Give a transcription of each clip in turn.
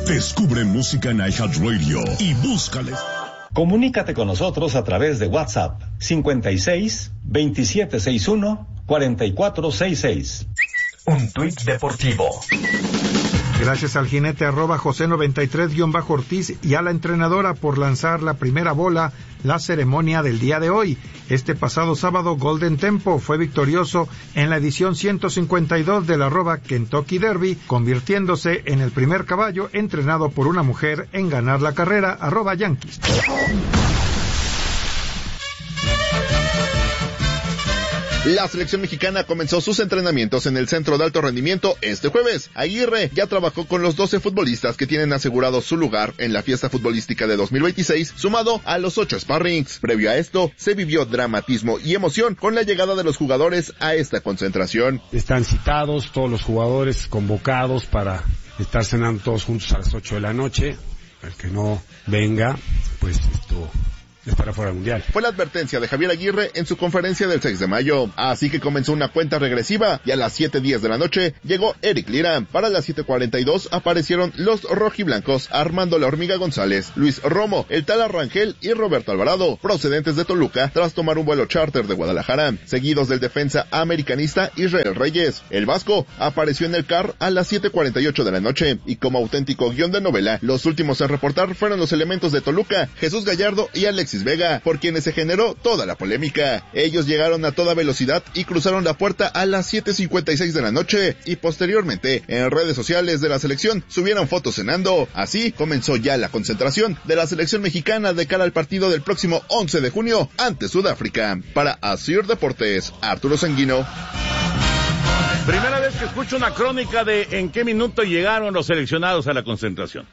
Descubre música en iHeartRadio y búscales. Comunícate con nosotros a través de WhatsApp 56 2761 4466. Un tuit deportivo. Gracias al jinete @José93_Ortiz y a la entrenadora por lanzar la primera bola, la ceremonia del día de hoy. Este pasado sábado, Golden Tempo fue victorioso en la edición 152 del @Kentucky Derby, convirtiéndose en el primer caballo entrenado por una mujer en ganar la carrera @Yankees. La selección mexicana comenzó sus entrenamientos en el Centro de Alto Rendimiento este jueves. Aguirre ya trabajó con los 12 futbolistas que tienen asegurado su lugar en la fiesta futbolística de 2026, sumado a los 8 sparrings. Previo a esto, se vivió dramatismo y emoción con la llegada de los jugadores a esta concentración. Están citados todos los jugadores convocados para estar cenando todos juntos a las 8 de la noche. El que no venga, pues esto estará fuera del Mundial. Fue la advertencia de Javier Aguirre en su conferencia del 6 de mayo. Así que comenzó una cuenta regresiva y a las 7:10 de la noche llegó Eric Lira. Para las 7:42 aparecieron los rojiblancos Armando La Hormiga González, Luis Romo, el Tala Rangel y Roberto Alvarado, procedentes de Toluca tras tomar un vuelo charter de Guadalajara, seguidos del defensa americanista Israel Reyes. El vasco apareció en el CAR a las 7:48 de la noche y como auténtico guión de novela, los últimos en reportar fueron los elementos de Toluca, Jesús Gallardo y Alexis Vega, por quienes se generó toda la polémica. Ellos llegaron a toda velocidad y cruzaron la puerta a las 7:56 de la noche y posteriormente en redes sociales de la selección subieron fotos cenando. Así comenzó ya la concentración de la selección mexicana de cara al partido del próximo 11 de junio ante Sudáfrica. Para Asir Deportes, Arturo Sanguino. Primera vez que escucho una crónica de en qué minuto llegaron los seleccionados a la concentración.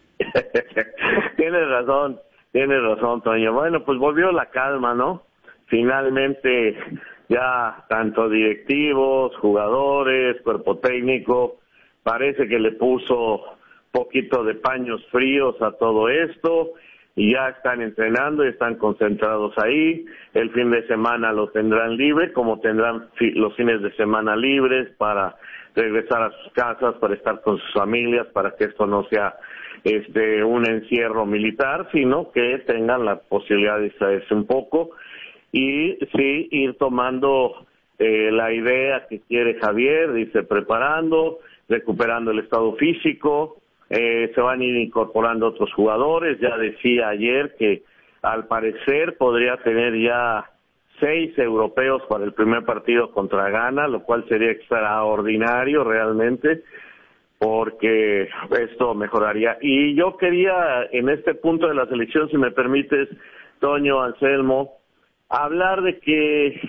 Tienes razón, Toño. Bueno, pues volvió la calma, ¿no? Finalmente ya tanto directivos, jugadores, cuerpo técnico, parece que le puso poquito de paños fríos a todo esto y ya están entrenando y están concentrados ahí. El fin de semana lo tendrán libre, como tendrán los fines de semana libres para regresar a sus casas, para estar con sus familias, para que esto no sea un encierro militar, sino que tengan la posibilidad de distraerse un poco y sí ir tomando la idea que quiere Javier, irse preparando, recuperando el estado físico, se van a ir incorporando otros jugadores. Ya decía ayer que al parecer podría tener ya 6 europeos para el primer partido contra Ghana, lo cual sería extraordinario realmente, porque esto mejoraría. Y yo quería, en este punto de la selección, si me permites, Toño, Anselmo, hablar de que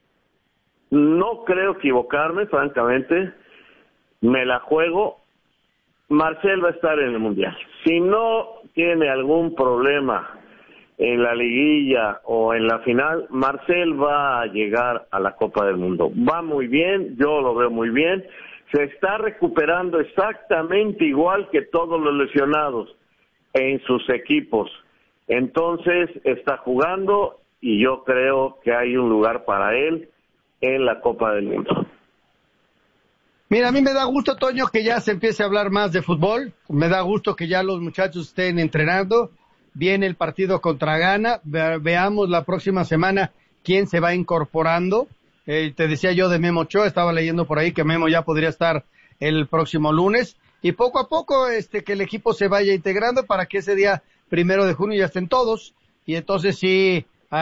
no creo equivocarme, francamente, me la juego, Marcel va a estar en el Mundial. Si no tiene algún problema en la liguilla o en la final, Marcel va a llegar a la Copa del Mundo. Va muy bien, yo lo veo muy bien. Se está recuperando exactamente igual que todos los lesionados en sus equipos. Entonces está jugando y yo creo que hay un lugar para él en la Copa del Mundo. Mira, a mí me da gusto, Toño, que ya se empiece a hablar más de fútbol. Me da gusto que ya los muchachos estén entrenando. Viene el partido contra Ghana. Veamos la próxima semana quién se va incorporando. Te decía yo de Memo Ochoa, estaba leyendo por ahí que Memo ya podría estar el próximo lunes. Y poco a poco que el equipo se vaya integrando para que ese día 1 de junio ya estén todos. Y entonces sí,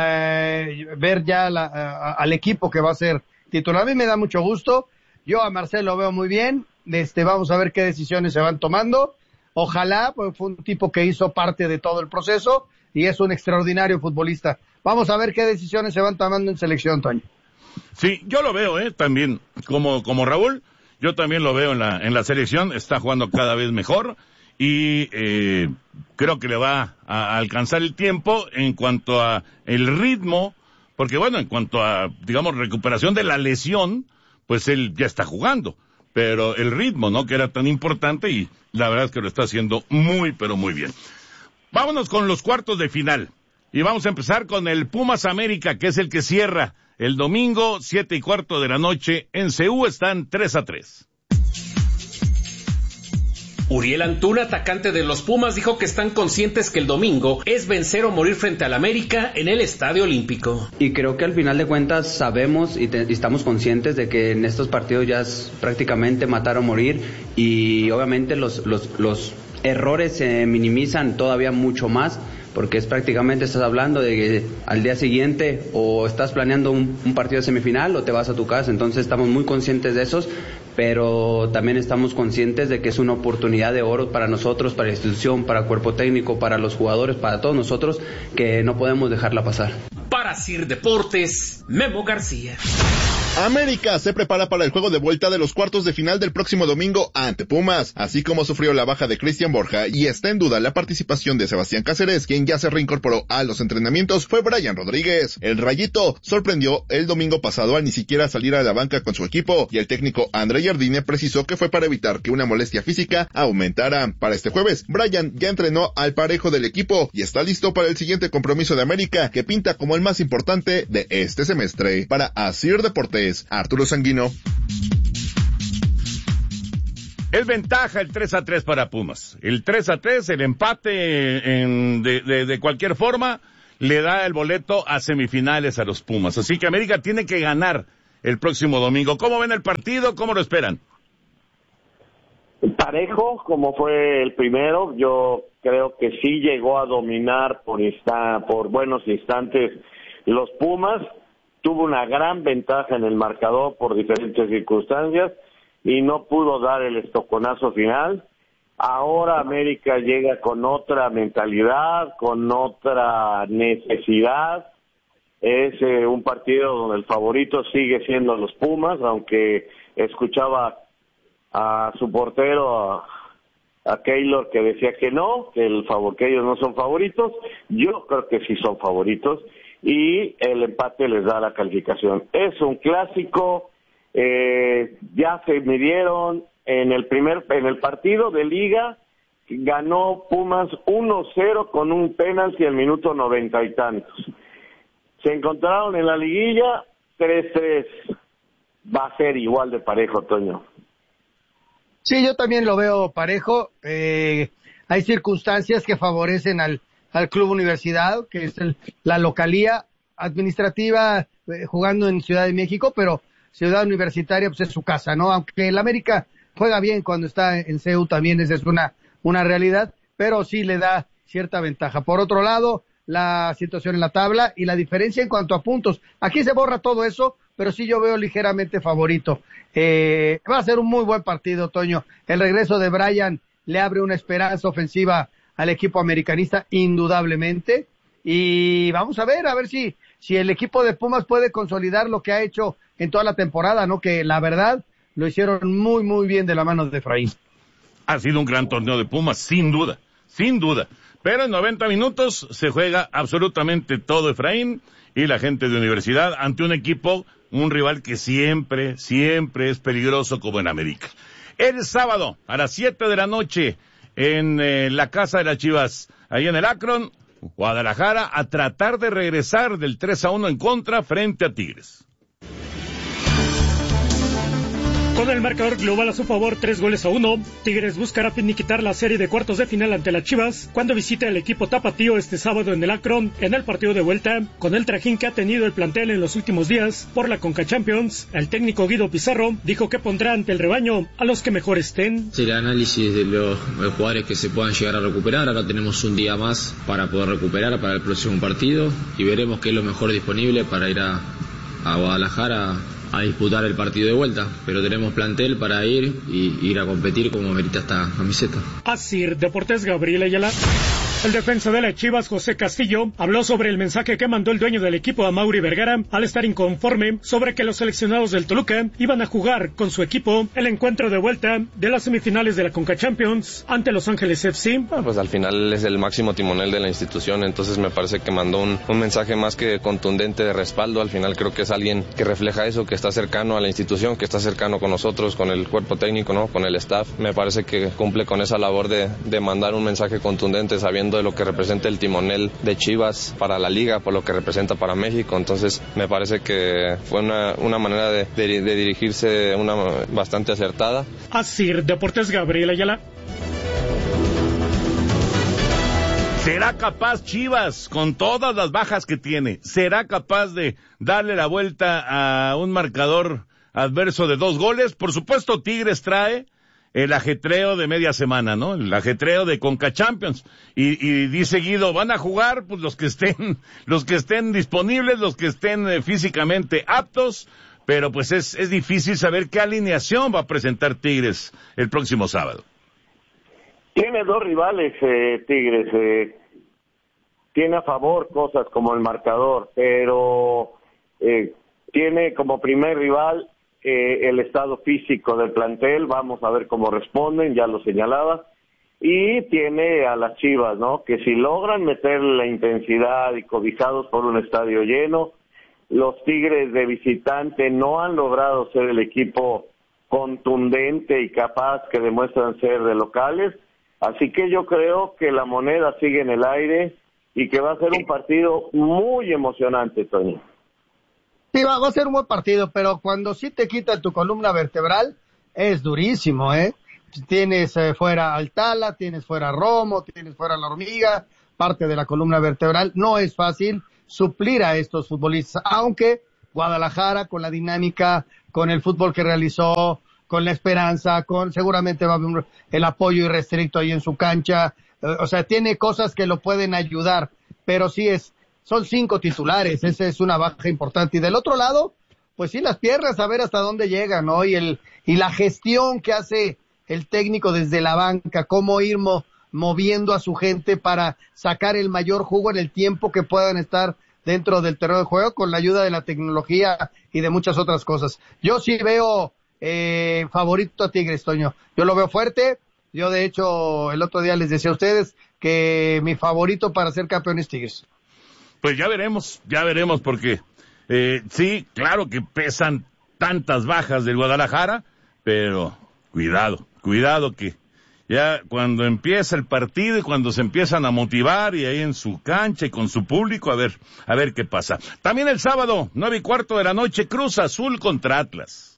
ver ya al equipo que va a ser titular. A mí me da mucho gusto. Yo a Marcelo lo veo muy bien. Vamos a ver qué decisiones se van tomando. Ojalá, pues fue un tipo que hizo parte de todo el proceso y es un extraordinario futbolista. Vamos a ver qué decisiones se van tomando en selección, Toño. Sí, yo lo veo, también, como Raúl, yo también lo veo en la selección, está jugando cada vez mejor y creo que le va a alcanzar el tiempo en cuanto a el ritmo, porque bueno, en cuanto a, digamos, recuperación de la lesión, pues él ya está jugando, pero el ritmo, ¿no?, que era tan importante y la verdad es que lo está haciendo muy, pero muy bien. Vámonos con los cuartos de final y vamos a empezar con el Pumas América, que es el que cierra el domingo, 7:15 de la noche, en CU están 3-3. Uriel Antuna, atacante de los Pumas, dijo que están conscientes que el domingo es vencer o morir frente al América en el Estadio Olímpico. Y creo que al final de cuentas sabemos y estamos conscientes de que en estos partidos ya es prácticamente matar o morir, y obviamente los errores se minimizan todavía mucho más, porque es prácticamente estás hablando de que al día siguiente o estás planeando un partido de semifinal o te vas a tu casa. Entonces estamos muy conscientes de esos, pero también estamos conscientes de que es una oportunidad de oro para nosotros, para la institución, para el cuerpo técnico, para los jugadores, para todos nosotros, que no podemos dejarla pasar. Para Sir Deportes, Memo García. América se prepara para el juego de vuelta de los cuartos de final del próximo domingo ante Pumas, así como sufrió la baja de Cristian Borja y está en duda la participación de Sebastián Cáceres, quien ya se reincorporó a los entrenamientos, fue Brian Rodríguez. El Rayito sorprendió el domingo pasado al ni siquiera salir a la banca con su equipo, y el técnico André Jardine precisó que fue para evitar que una molestia física aumentara. Para este jueves, Brian ya entrenó al parejo del equipo y está listo para el siguiente compromiso de América, que pinta como el más importante de este semestre. Para Asir Deportes, Arturo Sanguino. Es ventaja el 3-3 para Pumas. El 3-3, el empate de cualquier forma, le da el boleto a semifinales a los Pumas. Así que América tiene que ganar el próximo domingo. ¿Cómo ven el partido? ¿Cómo lo esperan? Parejo, como fue el primero. Yo creo que sí llegó a dominar por buenos instantes los Pumas. Tuvo una gran ventaja en el marcador por diferentes circunstancias y no pudo dar el estoconazo final. Ahora América llega con otra mentalidad, con otra necesidad. Es un partido donde el favorito sigue siendo los Pumas, aunque escuchaba a su portero, a Keylor, que decía que no, que ellos no son favoritos. Yo creo que sí son favoritos, y el empate les da la calificación. Es un clásico, ya se midieron en el partido de liga, ganó Pumas 1-0 con un penalti al minuto 90 y tantos. Se encontraron en la liguilla 3-3. Va a ser igual de parejo, Toño. Sí, yo también lo veo parejo. Hay circunstancias que favorecen al Club Universidad, que es la localía administrativa, jugando en Ciudad de México, pero Ciudad Universitaria pues es su casa, ¿no? Aunque el América juega bien cuando está en CEU, también esa es una realidad, pero sí le da cierta ventaja. Por otro lado, la situación en la tabla y la diferencia en cuanto a puntos. Aquí se borra todo eso, pero sí yo veo ligeramente favorito. Va a ser un muy buen partido, Toño. El regreso de Brian le abre una esperanza ofensiva al equipo americanista, indudablemente, y vamos a ver si el equipo de Pumas puede consolidar lo que ha hecho en toda la temporada, ¿no? Que la verdad lo hicieron muy, muy bien de la mano de Efraín. Ha sido un gran torneo de Pumas, sin duda, pero en 90 minutos se juega absolutamente todo, Efraín, y la gente de Universidad ante un equipo, un rival que siempre es peligroso, como en América. El sábado, a las 7 de la noche, en la casa de las Chivas, ahí en el Akron, Guadalajara, a tratar de regresar del 3-1 en contra frente a Tigres. Con el marcador global a su favor, 3-1, Tigres buscará finiquitar la serie de cuartos de final ante las Chivas cuando visite al equipo tapatío este sábado en el Akron en el partido de vuelta. Con el trajín que ha tenido el plantel en los últimos días por la Conca Champions, el técnico Guido Pizarro dijo que pondrá ante el rebaño a los que mejor estén. El análisis de los jugadores que se puedan llegar a recuperar. Ahora tenemos un día más para poder recuperar para el próximo partido y veremos qué es lo mejor disponible para ir a Guadalajara a disputar el partido de vuelta, pero tenemos plantel para ir a competir como merita esta camiseta. Asir Deportes, Gabriel Ayala. El defensa de las Chivas, José Castillo, habló sobre el mensaje que mandó el dueño del equipo, Amaury Vergara, al estar inconforme sobre que los seleccionados del Toluca iban a jugar con su equipo el encuentro de vuelta de las semifinales de la Conca Champions ante Los Ángeles FC. Pues al final es el máximo timonel de la institución, entonces me parece que mandó un mensaje más que contundente de respaldo. Al final creo que es alguien que refleja eso, que está cercano a la institución, que está cercano con nosotros, con el cuerpo técnico, ¿no? Con el staff. Me parece que cumple con esa labor de mandar un mensaje contundente, sabiendo de lo que representa el timonel de Chivas para la liga, por lo que representa para México. Entonces me parece que fue una manera de dirigirse bastante acertada. Así, Deportes, Gabriel Ayala. ¿Será capaz Chivas, con todas las bajas que tiene, será capaz de darle la vuelta a un marcador adverso de 2 goles? Por supuesto, Tigres trae el ajetreo de media semana, ¿no? El ajetreo de Conca Champions. Y dice Guido, van a jugar pues los que estén disponibles, los que estén físicamente aptos, pero pues es difícil saber qué alineación va a presentar Tigres el próximo sábado. Tiene 2 rivales, Tigres. Tiene a favor cosas como el marcador, pero tiene como primer rival el estado físico del plantel. Vamos a ver cómo responden, ya lo señalaba. Y tiene a las Chivas, ¿no? Que si logran meter la intensidad y cobijados por un estadio lleno, los Tigres de visitante no han logrado ser el equipo contundente y capaz que demuestran ser de locales. Así que yo creo que la moneda sigue en el aire y que va a ser un partido muy emocionante, Toño. Sí, va a ser un buen partido, pero cuando sí te quitan tu columna vertebral, es durísimo, ¿eh? Tienes fuera al Tala, tienes fuera a Romo, tienes fuera a la Hormiga, parte de la columna vertebral. No es fácil suplir a estos futbolistas, aunque Guadalajara, con la dinámica, con el fútbol que realizó, con la esperanza, seguramente va a haber el apoyo irrestricto ahí en su cancha, o sea, tiene cosas que lo pueden ayudar, pero sí son 5 titulares, esa es una baja importante. Y del otro lado, pues sí, las piernas, a ver hasta dónde llegan, ¿no? Y la gestión que hace el técnico desde la banca, cómo ir moviendo a su gente para sacar el mayor jugo en el tiempo que puedan estar dentro del terreno de juego, con la ayuda de la tecnología y de muchas otras cosas. Yo sí veo favorito a Tigres, Toño. Yo lo veo fuerte. Yo, de hecho, el otro día les decía a ustedes que mi favorito para ser campeón es Tigres. Pues ya veremos, porque sí, claro que pesan tantas bajas del Guadalajara, pero cuidado que ya cuando empieza el partido y cuando se empiezan a motivar y ahí en su cancha y con su público, a ver qué pasa. También el sábado, 9:15 de la noche, Cruz Azul contra Atlas.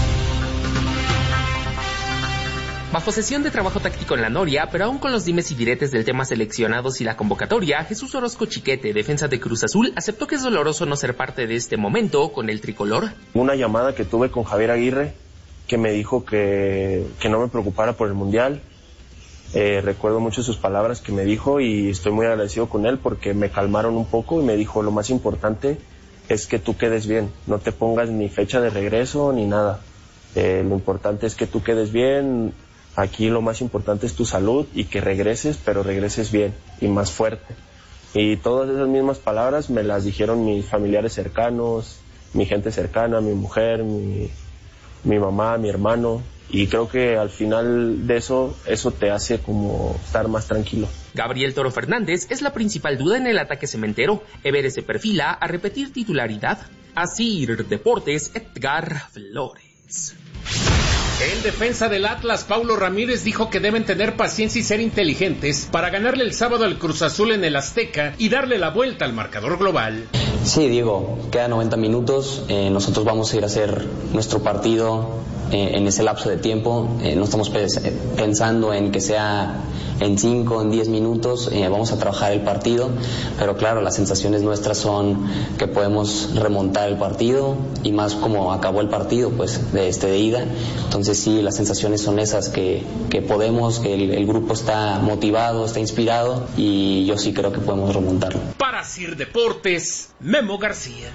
Bajo sesión de trabajo táctico en la Noria, pero aún con los dimes y diretes del tema seleccionados y la convocatoria, Jesús Orozco Chiquete, defensa de Cruz Azul, aceptó que es doloroso no ser parte de este momento con el tricolor. Una llamada que tuve con Javier Aguirre, que me dijo que no me preocupara por el Mundial. Recuerdo mucho sus palabras que me dijo y estoy muy agradecido con él porque me calmaron un poco y me dijo, lo más importante es que tú quedes bien, no te pongas ni fecha de regreso ni nada. Lo importante es que tú quedes bien. Aquí lo más importante es tu salud y que regreses, pero regreses bien y más fuerte. Y todas esas mismas palabras me las dijeron mis familiares cercanos, mi gente cercana, mi mujer, mi mamá, mi hermano. Y creo que al final de eso te hace como estar más tranquilo. Gabriel Toro Fernández es la principal duda en el ataque cementero. Everest se perfila a repetir titularidad. Asir Deportes, Edgar Flores. El defensa del Atlas, Paulo Ramírez, dijo que deben tener paciencia y ser inteligentes para ganarle el sábado al Cruz Azul en el Azteca y darle la vuelta al marcador global. Sí, Diego, quedan 90 minutos, nosotros vamos a ir a hacer nuestro partido en ese lapso de tiempo, no estamos pensando en que sea en 5, en 10 minutos, vamos a trabajar el partido, pero claro, las sensaciones nuestras son que podemos remontar el partido y más como acabó el partido, pues de ida, entonces sí, las sensaciones son esas, que podemos, que el grupo está motivado, está inspirado y yo sí creo que podemos remontarlo. Para Sir Deportes, Memo García.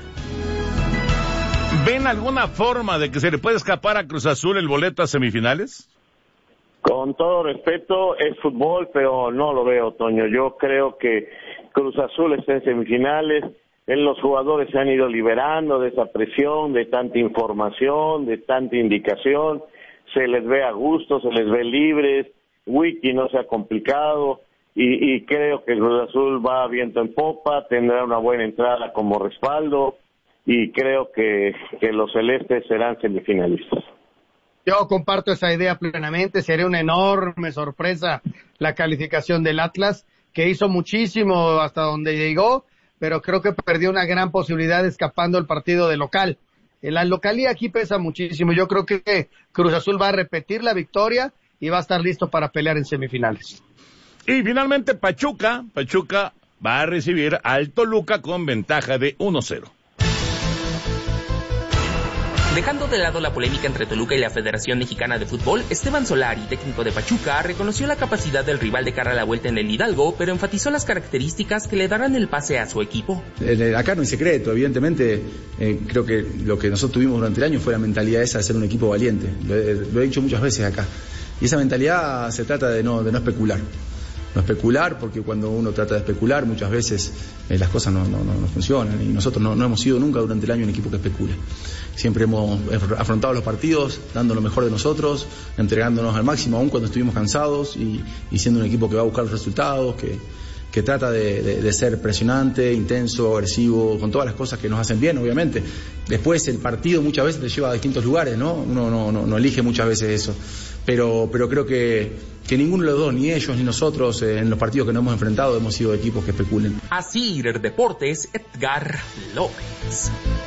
¿Ven alguna forma de que se le pueda escapar a Cruz Azul el boleto a semifinales? Con todo respeto, es fútbol, pero no lo veo, Toño. Yo creo que Cruz Azul está en semifinales. Los jugadores se han ido liberando de esa presión, de tanta información, de tanta indicación. Se les ve a gusto, se les ve libres. Wiki no se ha complicado. Y creo que Cruz Azul va a viento en popa, tendrá una buena entrada como respaldo. Y creo que los celestes serán semifinalistas. Yo comparto esa idea plenamente. Sería una enorme sorpresa la calificación del Atlas, que hizo muchísimo hasta donde llegó, pero creo que perdió una gran posibilidad escapando el partido de local. La localía aquí pesa muchísimo. Yo creo que Cruz Azul va a repetir la victoria y va a estar listo para pelear en semifinales. Y finalmente Pachuca va a recibir al Toluca con ventaja de 1-0. Dejando de lado la polémica entre Toluca y la Federación Mexicana de Fútbol, Esteban Solari, técnico de Pachuca, reconoció la capacidad del rival de cara a la vuelta en el Hidalgo, pero enfatizó las características que le darán el pase a su equipo. Acá no hay secreto, evidentemente, creo que lo que nosotros tuvimos durante el año fue la mentalidad esa de ser un equipo valiente. Lo he dicho muchas veces acá. Y esa mentalidad se trata de no especular. No especular, porque cuando uno trata de especular muchas veces las cosas no funcionan, y nosotros no hemos sido nunca durante el año un equipo que especule. Siempre hemos afrontado los partidos dando lo mejor de nosotros, entregándonos al máximo aún cuando estuvimos cansados, y siendo un equipo que va a buscar los resultados, que trata de ser presionante, intenso, agresivo, con todas las cosas que nos hacen bien, obviamente. Después el partido muchas veces te lleva a distintos lugares, ¿no? Uno no elige muchas veces eso, pero creo que ninguno de los dos, ni ellos ni nosotros, en los partidos que nos hemos enfrentado, hemos sido equipos que especulen. Así, Deportes, Edgar López.